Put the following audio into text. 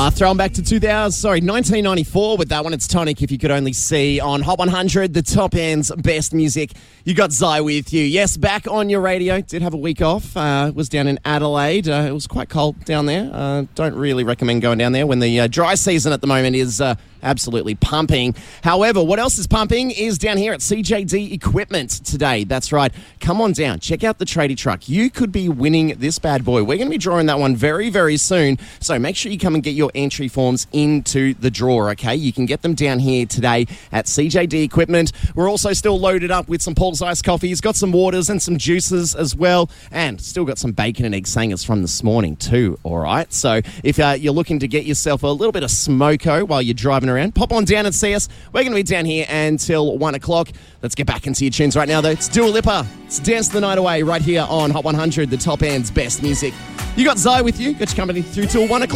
Throwing back to 1994 with that one. It's Tonic, If You Could Only See, on Hot 100, the top end's best music. You got Zai with you. Yes, back on your radio. Did have a week off. Was down in Adelaide. It was quite cold down there. Don't really recommend going down there when the dry season at the moment is absolutely pumping. However, what else is pumping is down here at CJD Equipment today. That's right. Come on down. Check out the tradie truck. You could be winning this bad boy. We're going to be drawing that one very, very soon. So make sure you come and get your entry forms into the draw, okay? You can get them down here today at CJD Equipment. We're also still loaded up with some Paul's Iced Coffees, got some waters and some juices as well, and still got some bacon and egg sangers from this morning too, all right? So if you're looking to get yourself a little bit of smoko while you're driving around, pop on down and see us. We're going to be down here until 1 o'clock. Let's get back into your tunes right now, though. It's Dua Lipa. It's Dance the Night Away right here on Hot 100, the top end's best music. You got Zai with you. Got your company through till 1 o'clock.